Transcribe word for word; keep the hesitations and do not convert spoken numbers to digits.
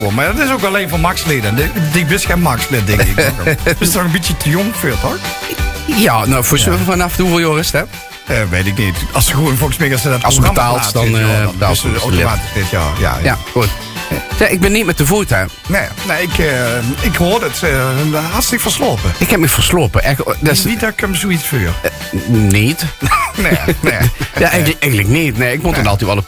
Oh, maar dat is ook alleen voor Max-leden. Die, die is geen Max-lid, denk ik. Dat is toch een beetje te jong voor, toch? Ja, nou, voor ja. vanaf hoeveel jaar is dat? Uh, weet ik niet. Als ze gewoon, volgens mij, als ze dat als ze betaalt, dan betaalt ze automatisch dit jaar. Ja, ja, goed. Ja, ik ben niet met de voet, hè? Nee, nee ik, uh, ik hoorde het uh, hartstikke verslopen. Ik heb me verslopen. Echt, dat is... Niet dat ik hem zoiets vuur. Uh, niet? nee, nee. ja, eigenlijk, eigenlijk niet. Nee, ik vond nee. het altijd wel op